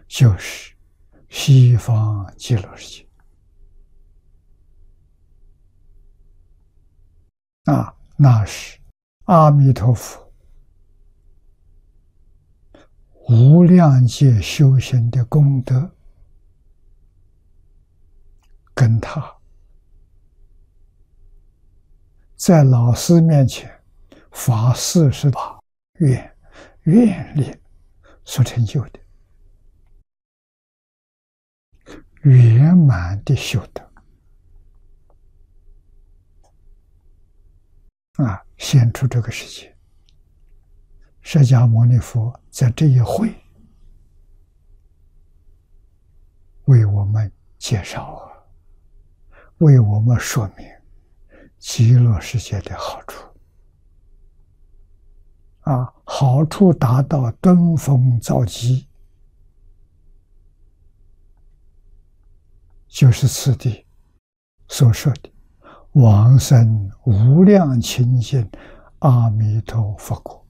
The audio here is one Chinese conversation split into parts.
就是西方极乐世界那是阿弥陀佛无量劫修行的功德，跟他在老师面前发48愿力所成就的圆满的修德显出这个世界。释迦牟尼佛在这一会为我们介绍为我们说明极乐世界的好处好处达到登峰造极，就是此地所说的往生无量清净阿弥陀佛国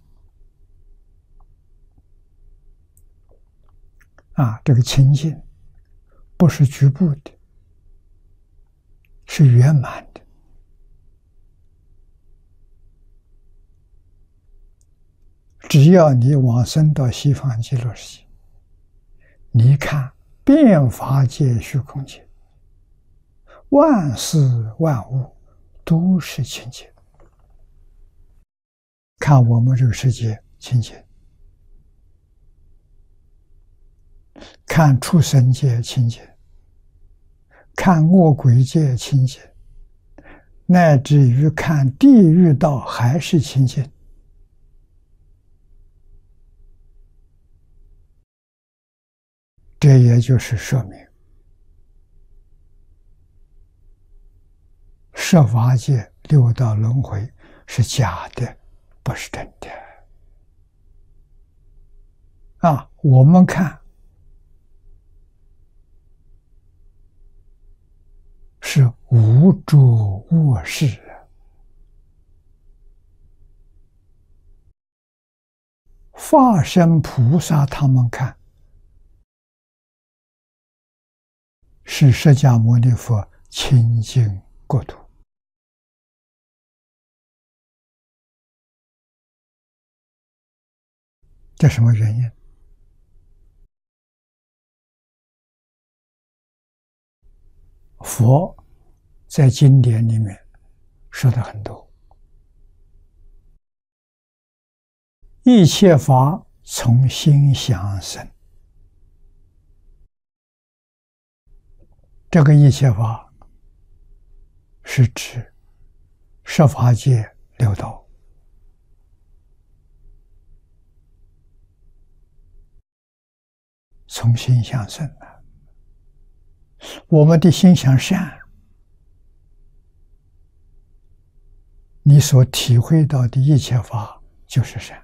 这个清净不是局部的，是圆满的。只要你往生到西方极乐世界，你看遍法界虚空界，万事万物都是清净。看我们这个世界清净，看畜生界清净，看恶鬼界清净，乃至于看地狱道还是清净。这也就是说明十法界六道轮回是假的，不是真的我们看是无诸恶事化身菩萨他们看是释迦牟尼佛清净国土。这什么原因？佛在经典里面说的很多，一切法从心想生。这个一切法是指十法界六道，从心想生的。我们的心想善，你所体会到的一切法就是善。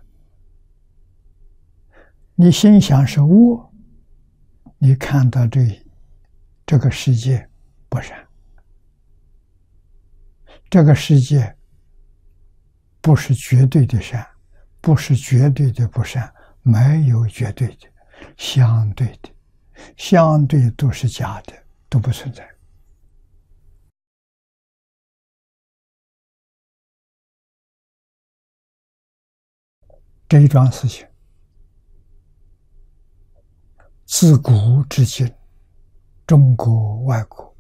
你心想是恶，你看到这个世界不善，这个世界不是绝对的善，不是绝对的不善，没有绝对的，相对的，相对都是假的，都不存在。这一桩事情自古至今，中国外国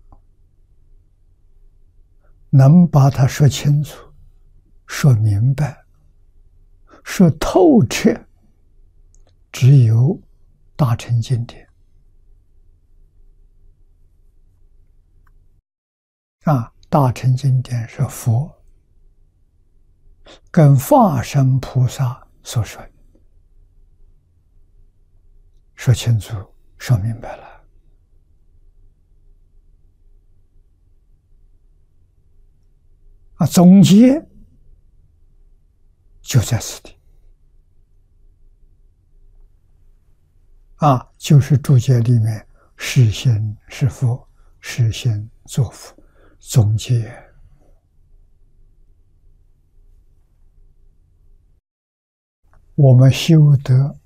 能把它说清楚、说明白、说透彻，只有大乘经典大乘经典是佛跟化身菩萨所说的，说清楚、说明白了。总结就在此地就是注解里面是心是佛，是心作佛，总结我们修得